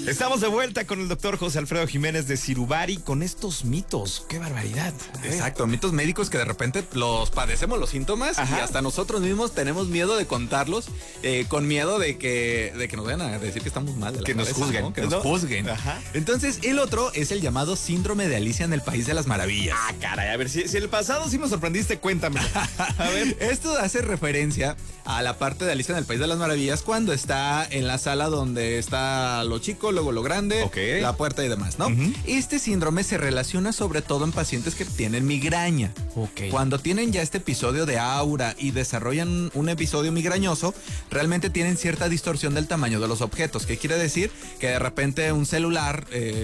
Estamos de vuelta con el doctor José Alfredo Jiménez de Sirubari con estos mitos. ¡Qué barbaridad! Exacto, mitos médicos que de repente los padecemos los síntomas. Ajá. Y hasta nosotros mismos tenemos miedo de contarlos, con miedo de que nos vayan a decir que estamos mal de la cabeza, nos juzguen, ¿no? Que nos juzguen. Ajá. Entonces, el otro es el llamado síndrome de Alicia en el País de las Maravillas. Ah, caray, a ver, si el pasado sí me sorprendiste, cuéntame. A ver. Esto hace referencia a la parte de Alicia en el País de las Maravillas cuando está en la sala donde está lo chico, luego lo grande, okay, la puerta y demás, ¿no? Este síndrome se relaciona sobre todo en pacientes que tienen migraña. Okay. Cuando tienen ya este episodio de aura y desarrollan un episodio migrañoso, realmente tienen cierta distorsión del tamaño de los objetos. ¿Qué quiere decir? Que de repente un celular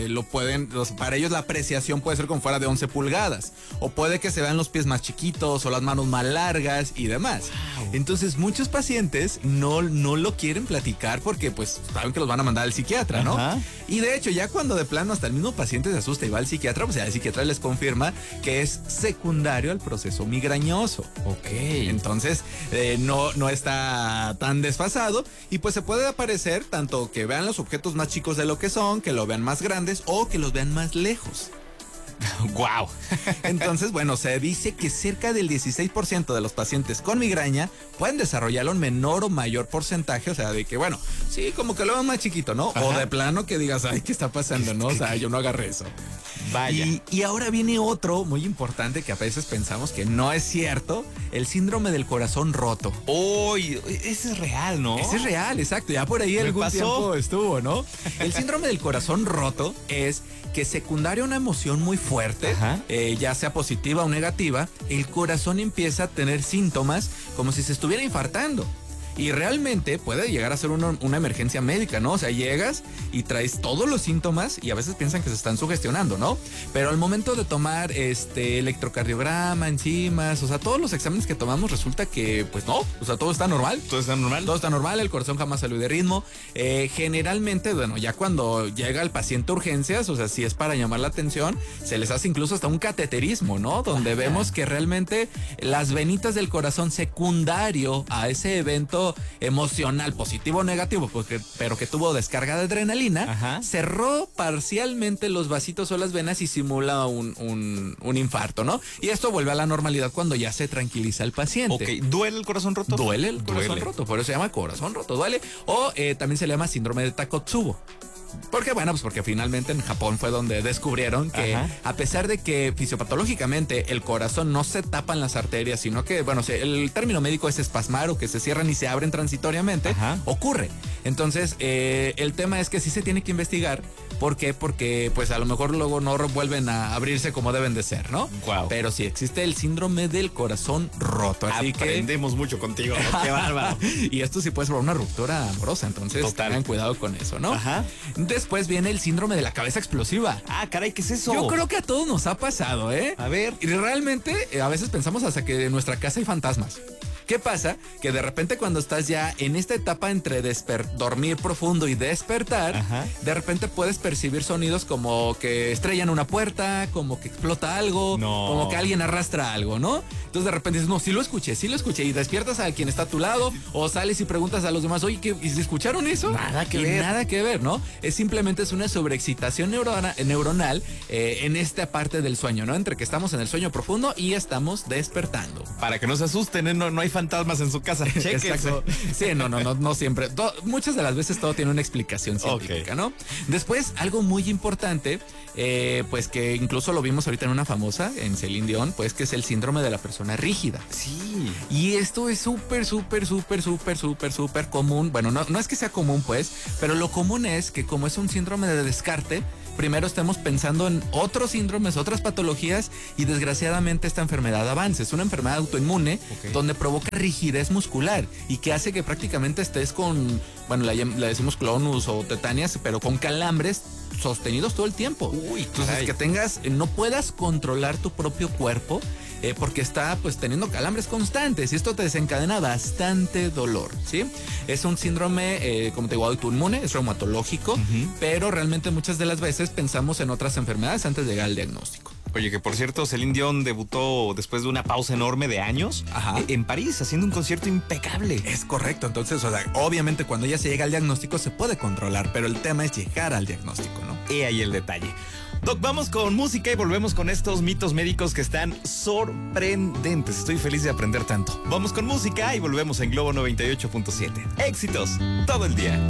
para ellos la apreciación puede ser como fuera de 11 pulgadas. O puede que se vean los pies más chiquitos o las manos más largas y demás. Wow. Entonces muchos pacientes no lo quieren platicar porque pues saben que los van a mandar al psiquiatra, ¿no? Ajá. Y de hecho ya cuando de plano hasta el mismo paciente se asusta y va al psiquiatra, pues ya el psiquiatra les confirma que es secundario al proceso migrañoso. Ok. Entonces no está tan desfasado y pues se puede aparecer tanto que vean los objetos más chicos de lo que son, que lo vean más grandes o que los vean más lejos. ¡Wow! Entonces, bueno, se dice que cerca del 16% de los pacientes con migraña pueden desarrollarlo en menor o mayor porcentaje, o sea, de que, bueno, sí, como que lo ven más chiquito, ¿no? Ajá. O de plano que digas, ay, ¿qué está pasando, no? O sea, yo no agarré eso. Vaya. Y ahora viene otro muy importante que a veces pensamos que no es cierto, el síndrome del corazón roto. ¡Uy! Ese es real, ¿no? Ese es real, exacto. Ya por ahí algún tiempo estuvo, ¿no? El síndrome del corazón roto es que secundaria a una emoción muy fuerte, ya sea positiva o negativa, el corazón empieza a tener síntomas como si se estuviera infartando. Y realmente puede llegar a ser una emergencia médica, ¿no? O sea, llegas y traes todos los síntomas y a veces piensan que se están sugestionando, ¿no? Pero al momento de tomar electrocardiograma, enzimas, o sea, todos los exámenes que tomamos resulta que, pues no, o sea, todo está normal. ¿Todo está normal? Todo está normal, el corazón jamás salió de ritmo. Generalmente, bueno, ya cuando llega el paciente a urgencias, o sea, si es para llamar la atención, se les hace incluso hasta un cateterismo, ¿no? Donde vemos que realmente las venitas del corazón secundario a ese evento emocional, positivo o negativo, pero que tuvo descarga de adrenalina, cerró parcialmente los vasitos o las venas y simula un infarto, ¿no? Y esto vuelve a la normalidad cuando ya se tranquiliza el paciente. Ok, ¿duele el corazón roto? Duele el corazón roto, por eso se llama corazón roto, duele. O también se le llama síndrome de Takotsubo. ¿Por qué? Bueno, pues porque finalmente en Japón fue donde descubrieron que a pesar de que fisiopatológicamente el corazón no se tapan las arterias, sino que, bueno, el término médico es espasmar o que se cierran y se abren transitoriamente, ocurre. Entonces, el tema es que sí se tiene que investigar. ¿Por qué? Porque pues a lo mejor luego no vuelven a abrirse como deben de ser, ¿no? Wow. Pero sí existe el síndrome del corazón roto. Así aprendemos mucho contigo. ¡Qué bárbaro! Y esto sí puede ser una ruptura amorosa, entonces tengan cuidado con eso, ¿no? Después viene el síndrome de la cabeza explosiva. Ah, caray, ¿qué es eso? Yo creo que a todos nos ha pasado, ¿eh? A ver. Y realmente a veces pensamos hasta que en nuestra casa hay fantasmas. ¿Qué pasa? Que de repente cuando estás ya en esta etapa entre dormir profundo y despertar, de repente puedes percibir sonidos como que estrellan una puerta, como que explota algo, como que alguien arrastra algo, ¿no? Entonces de repente dices, no, sí lo escuché, y despiertas a quien está a tu lado, o sales y preguntas a los demás, oye, ¿y si escucharon eso? Nada que ver, ¿no? Simplemente es una sobreexcitación neuronal en esta parte del sueño, ¿no? Entre que estamos en el sueño profundo y estamos despertando. Para que no se asusten, no hay fantasmas en su casa. Exacto. Sí, no siempre. Muchas de las veces todo tiene una explicación científica, ¿no? Después, algo muy importante, pues que incluso lo vimos ahorita en una famosa, en Celine Dion, pues que es el síndrome de la persona rígida. Sí. Y esto es súper común. Bueno, no es que sea común, pues, pero lo común es que como es un síndrome de descarte, primero estemos pensando en otros síndromes, otras patologías y desgraciadamente esta enfermedad avance. Es una enfermedad autoinmune donde provoca rigidez muscular y que hace que prácticamente estés con, bueno, le decimos clonus o tetanias, pero con calambres sostenidos todo el tiempo. Entonces que no puedas controlar tu propio cuerpo porque está pues teniendo calambres constantes y esto te desencadena bastante dolor, ¿sí? Es un síndrome, como te digo, autoinmune, es reumatológico, pero realmente muchas de las veces pensamos en otras enfermedades antes de llegar al diagnóstico. Oye, que por cierto, Celine Dion debutó después de una pausa enorme de años en París, haciendo un concierto impecable. Es correcto, entonces, o sea, obviamente cuando ya se llega al diagnóstico se puede controlar, pero el tema es llegar al diagnóstico, ¿no? He ahí el detalle. Doc, vamos con música y volvemos con estos mitos médicos que están sorprendentes. Estoy feliz de aprender tanto. Vamos con música y volvemos en Globo 98.7. Éxitos todo el día.